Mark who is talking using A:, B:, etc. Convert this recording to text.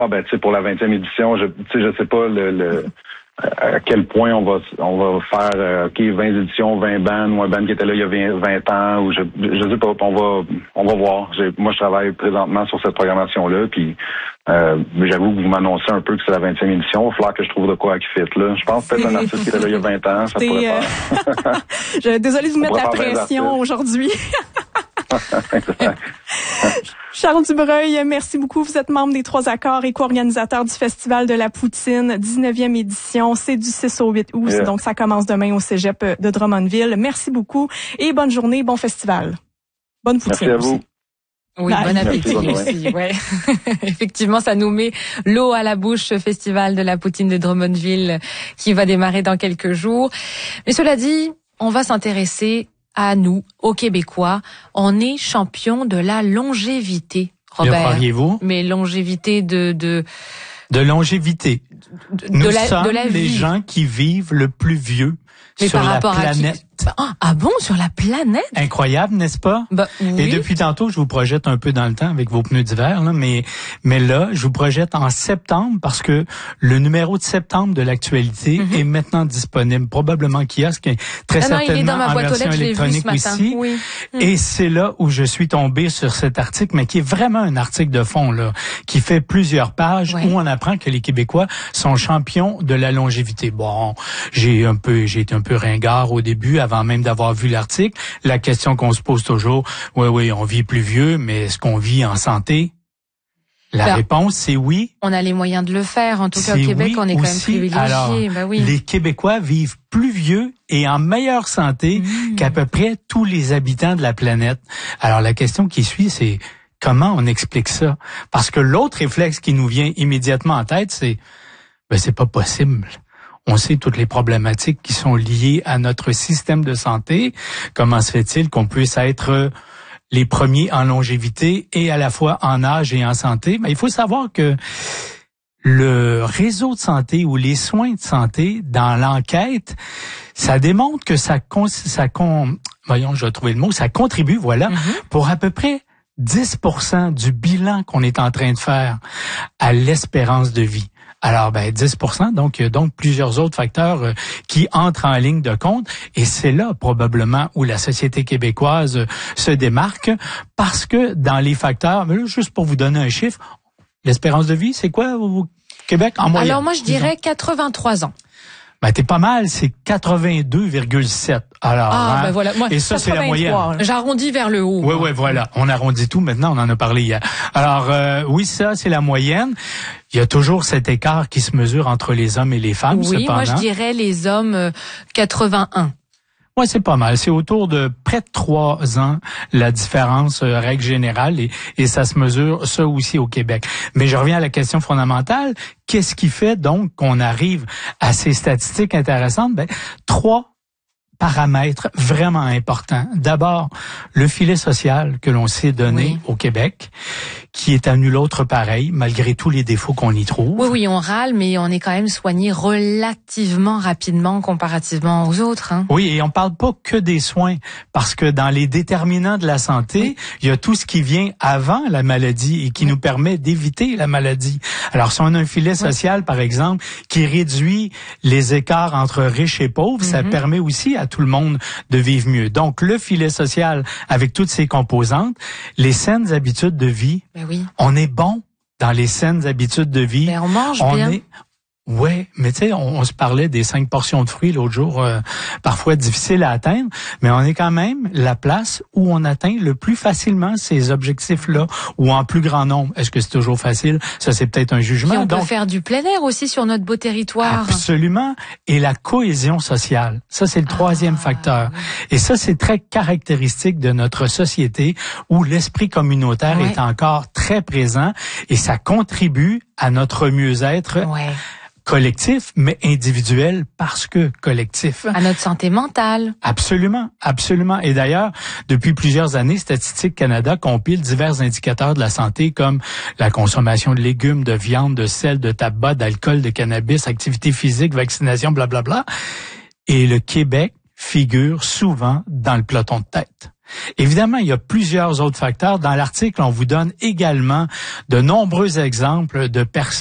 A: Ah ben, tu sais, pour la 20e édition, je sais pas à quel point on va faire OK, 20 éditions, 20 bands, ou un band qui était là il y a 20 ans, ou je sais pas, on va voir. Moi, je travaille présentement sur cette programmation-là, puis j'avoue que vous m'annoncez un peu que c'est la 20e édition. Il va falloir que je trouve de quoi qui fit là. Je pense peut-être un artiste qui était là il y a 20 ans, ça pourrait faire.
B: Désolée de vous mettre la pression aujourd'hui. Charles Dubreuil, merci beaucoup. Vous êtes membre des Trois Accords et co-organisateur du Festival de la Poutine, 19e édition. C'est du 6 au 8 août, donc ça commence demain au Cégep de Drummondville. Merci beaucoup et bonne journée, bon festival. Bonne Poutine.
A: Merci à vous.
B: Aussi.
C: Oui, bon appétit aussi. Ouais. Effectivement, ça nous met l'eau à la bouche, ce Festival de la Poutine de Drummondville qui va démarrer dans quelques jours. Mais cela dit, on va s'intéresser à nous, aux Québécois. On est champion de la longévité, Robert.
D: Le croiriez-vous? Mais
C: longévité de
D: longévité. Nous sommes
C: la vie.
D: Les gens qui vivent le plus vieux sur
C: par
D: la
C: rapport
D: planète.
C: Ah bon, sur la planète?
D: Incroyable, n'est-ce pas?
C: Oui.
D: Et depuis tantôt, je vous projette un peu dans le temps avec vos pneus d'hiver, là, mais là, je vous projette en septembre parce que le numéro de septembre de l'actualité est maintenant disponible, probablement kiosque, très certainement
C: il est dans ma boîte
D: en version
C: aux lettres,
D: électronique
C: je l'ai vu ce matin.
D: aussi.
C: Oui.
D: Et c'est là où je suis tombé sur cet article, mais qui est vraiment un article de fond, là, qui fait plusieurs pages où on apprend que les Québécois sont champions de la longévité. Bon, j'ai été un peu ringard au début, avant même d'avoir vu l'article. La question qu'on se pose toujours, oui, on vit plus vieux, mais est-ce qu'on vit en santé? La réponse, c'est oui.
C: On a les moyens de le faire. En tout cas, au Québec, on est quand même privilégié.
D: Alors, les Québécois vivent plus vieux et en meilleure santé qu'à peu près tous les habitants de la planète. Alors, la question qui suit, c'est comment on explique ça? Parce que l'autre réflexe qui nous vient immédiatement en tête, c'est pas possible. On sait toutes les problématiques qui sont liées à notre système de santé. Comment se fait-il qu'on puisse être les premiers en longévité et à la fois en âge et en santé? Mais il faut savoir que le réseau de santé ou les soins de santé dans l'enquête, ça démontre que ça contribue, pour à peu près 10% du bilan qu'on est en train de faire à l'espérance de vie. Alors, 10%, donc plusieurs autres facteurs qui entrent en ligne de compte. Et c'est là, probablement, où la société québécoise se démarque, parce que dans les facteurs, mais là, juste pour vous donner un chiffre, l'espérance de vie, c'est quoi au Québec en moyenne?
C: Alors, moi, je dirais 83 ans.
D: T'es pas mal, c'est 82,7. Alors,
C: voilà. Moi,
D: et ça, c'est la moyenne.
C: J'arrondis vers le haut.
D: Oui, voilà. On arrondit tout maintenant, on en a parlé hier. Alors, oui, ça, c'est la moyenne. Il y a toujours cet écart qui se mesure entre les hommes et les femmes, cependant.
C: Oui, moi, je dirais les hommes 81.
D: Ouais, c'est pas mal. C'est autour de près de 3 ans, la différence, règle générale, et ça se mesure, ça aussi, au Québec. Mais je reviens à la question fondamentale. Qu'est-ce qui fait, donc, qu'on arrive à ces statistiques intéressantes? 3 paramètres vraiment importants. D'abord, le filet social que l'on s'est donné au Québec, qui est à nul autre pareil, malgré tous les défauts qu'on y trouve.
C: Oui, on râle, mais on est quand même soigné relativement rapidement comparativement aux autres.
D: Oui, et on parle pas que des soins, parce que dans les déterminants de la santé, il y a tout ce qui vient avant la maladie et qui nous permet d'éviter la maladie. Alors, si on a un filet social, par exemple, qui réduit les écarts entre riches et pauvres, ça permet aussi à tout le monde de vivre mieux. Donc, le filet social, avec toutes ses composantes, les saines habitudes de vie, on est bon dans les saines habitudes de vie.
C: On mange bien.
D: Ouais, mais tu sais, on se parlait des 5 portions de fruits l'autre jour, parfois difficiles à atteindre, mais on est quand même la place où on atteint le plus facilement ces objectifs-là, ou en plus grand nombre. Est-ce que c'est toujours facile? Ça, c'est peut-être un jugement.
C: Et on peut faire du plein air aussi sur notre beau territoire.
D: Absolument. Et la cohésion sociale, ça, c'est le troisième facteur. Et ça, c'est très caractéristique de notre société où l'esprit communautaire est encore très présent, et ça contribue à notre mieux-être. Collectif, mais individuel parce que collectif.
C: À notre santé mentale.
D: Absolument, absolument. Et d'ailleurs, depuis plusieurs années, Statistique Canada compile divers indicateurs de la santé comme la consommation de légumes, de viande, de sel, de tabac, d'alcool, de cannabis, activité physique, vaccination, blablabla. Et le Québec figure souvent dans le peloton de tête. Évidemment, il y a plusieurs autres facteurs. Dans l'article, on vous donne également de nombreux exemples de personnes